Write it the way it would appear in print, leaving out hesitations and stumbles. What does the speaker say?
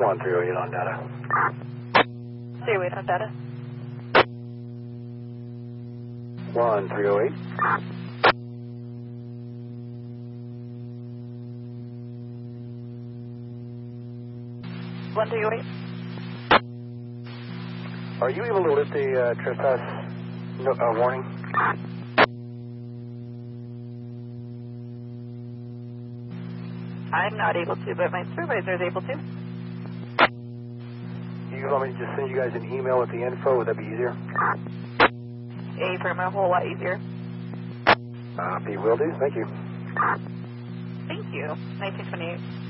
1308 on data. 308 on data. 1308. One 308. Are you able to lift a trespass warning? I'm not able to, but my supervisor is able to. Do you want me to just send you guys an email with the info? Would that be easier? Affirm, a whole lot easier. Will do. Thank you. Thank you. 1928.